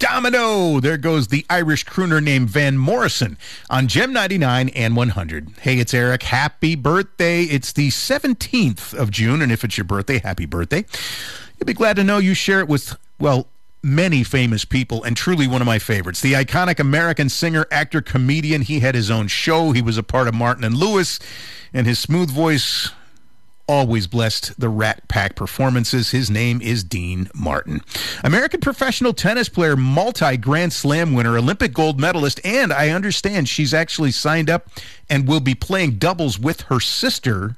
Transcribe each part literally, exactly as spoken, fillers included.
Domino. There goes the Irish crooner named Van Morrison on Gem ninety-nine and one hundred. Hey, it's Eric. Happy birthday. It's the seventeenth of June, and if it's your birthday, happy birthday. You'll be glad to know you share it with, well, many famous people, and truly one of my favorites. The iconic American singer, actor, comedian. He had his own show. He was a part of Martin and Lewis, and his smooth voice always blessed the Rat Pack performances. His name is Dean Martin. American professional tennis player, multi-Grand Slam winner, Olympic gold medalist, and I understand she's actually signed up and will be playing doubles with her sister.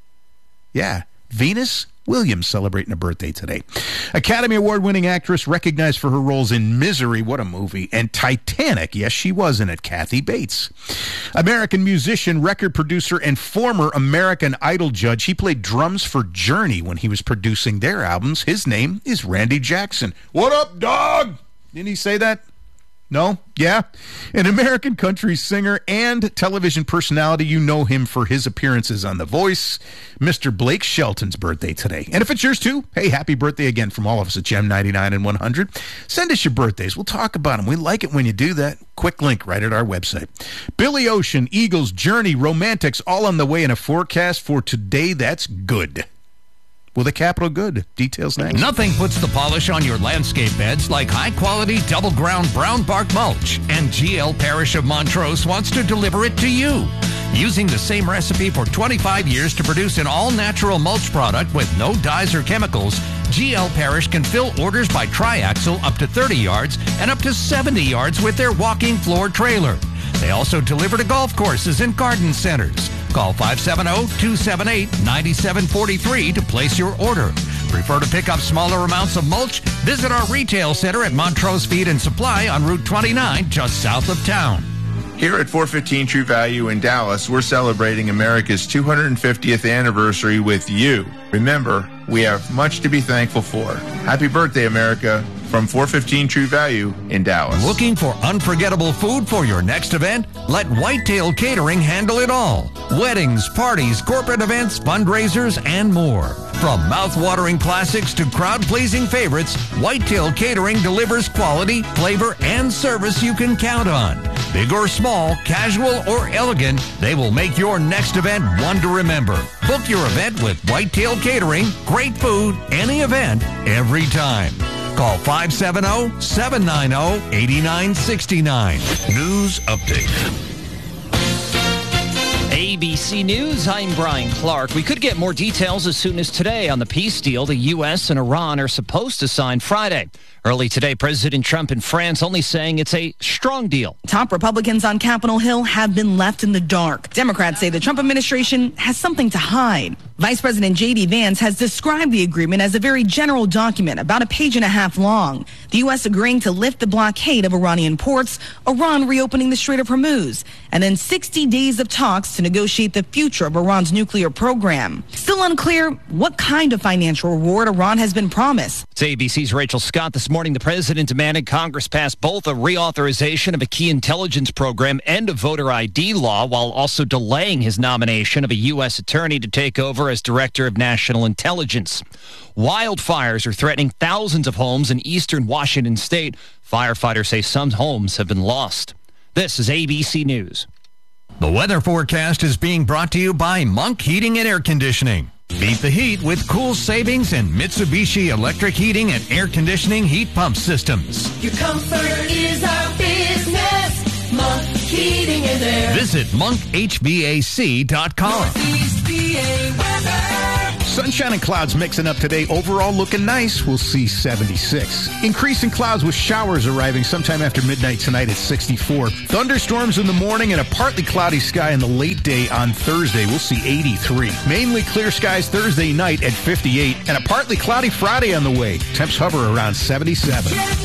Yeah, Venus Williams celebrating a birthday today. Academy Award-winning actress recognized for her roles in Misery, what a movie, and Titanic, yes, she was in it, Kathy Bates. American musician, record producer, and former American Idol judge. He played drums for Journey when he was producing their albums. His name is Randy Jackson. What up, dog? Didn't he say that? No? Yeah? An American country singer and television personality. You know him for his appearances on The Voice. Mister Blake Shelton's birthday today. And if it's yours too, hey, happy birthday again from all of us at Gem ninety-nine and one hundred. Send us your birthdays. We'll talk about them. We like it when you do that. Quick link right at our website. Billy Ocean, Eagles, Journey, Romantics, all on the way in a forecast for today. That's good. With a capital good. Details next. Nothing puts the polish on your landscape beds like high-quality double-ground brown bark mulch. And G L Parish of Montrose wants to deliver it to you. Using the same recipe for twenty-five years to produce an all-natural mulch product with no dyes or chemicals, G L Parish can fill orders by triaxle up to thirty yards and up to seventy yards with their walking floor trailer. They also deliver to golf courses and garden centers. Call five seven zero, two seven eight, nine seven four three to place your order. Prefer to pick up smaller amounts of mulch? Visit our retail center at Montrose Feed and Supply on Route twenty-nine, just south of town. Here at four fifteen True Value in Dallas, we're celebrating America's two hundred fiftieth anniversary with you. Remember, we have much to be thankful for. Happy birthday, America, from four fifteen True Value in Dallas. Looking for unforgettable food for your next event? Let Whitetail Catering handle it all. Weddings, parties, corporate events, fundraisers, and more. From mouth-watering classics to crowd-pleasing favorites, Whitetail Catering delivers quality, flavor, and service you can count on. Big or small, casual or elegant, they will make your next event one to remember. Book your event with Whitetail Catering. Great food, any event, every time. Call five seven zero, seven nine zero, eight nine six nine. News update. A B C News, I'm Brian Clark. We could get more details as soon as today on the peace deal the U S and Iran are supposed to sign Friday. Early today, President Trump in France only saying it's a strong deal. Top Republicans on Capitol Hill have been left in the dark. Democrats say the Trump administration has something to hide. Vice President J D Vance has described the agreement as a very general document, about a page and a half long. The U S agreeing to lift the blockade of Iranian ports, Iran reopening the Strait of Hormuz, and then sixty days of talks to negotiate the future of Iran's nuclear program. Still unclear what kind of financial reward Iran has been promised. It's A B C's Rachel Scott. This morning, the president demanded Congress pass both a reauthorization of a key intelligence program and a voter I D law, while also delaying his nomination of a U S attorney to take over as director of national intelligence. Wildfires are threatening thousands of homes in eastern Washington state. Firefighters say some homes have been lost. This is A B C News. The weather forecast is being brought to you by Monk Heating and Air Conditioning. Beat the heat with cool savings and Mitsubishi electric heating and air conditioning heat pump systems. Your comfort is our business. Monk Heating and Air. Visit monk h v a c dot com. Northeast P A weather. Sunshine and clouds mixing up today. Overall looking nice. We'll see seventy-six. Increasing clouds with showers arriving sometime after midnight tonight at sixty-four. Thunderstorms in the morning and a partly cloudy sky in the late day on Thursday. We'll see eighty-three. Mainly clear skies Thursday night at fifty-eight. And a partly cloudy Friday on the way. Temps hover around seventy-seven.